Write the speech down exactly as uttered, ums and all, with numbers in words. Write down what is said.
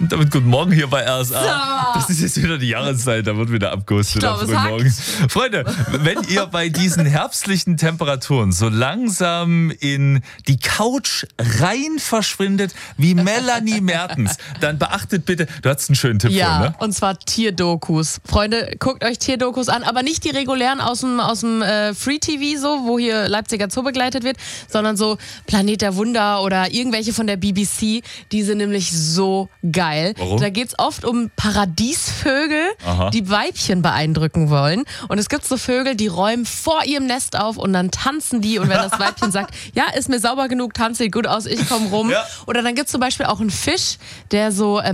Und damit guten Morgen hier bei R S A. Das ist jetzt wieder die Jahreszeit, da wird wieder abgehustet am frühen Morgen. Freunde, wenn ihr bei diesen herbstlichen Temperaturen so langsam in die Couch rein verschwindet wie Melanie Mertens, dann beachtet bitte, du hattest einen schönen Tipp ja, vorhin, ne? Und zwar Tierdokus. Freunde, guckt euch Tierdokus an, aber nicht die regulären aus dem, aus dem äh, Free-T V, so, wo hier Leipziger Zoo begleitet wird, sondern so Planet der Wunder oder irgendwelche von der B B C. Die sind nämlich so geil. Warum? Da geht es oft um Paradiesvögel, Aha. die Weibchen beeindrucken wollen. Und es gibt so Vögel, die räumen vor ihrem Nest auf und dann tanzen die. Und wenn das Weibchen sagt, ja, ist mir sauber genug, tanzt sieht gut aus, ich komme rum. Ja. Oder dann gibt es zum Beispiel auch einen Fisch, der so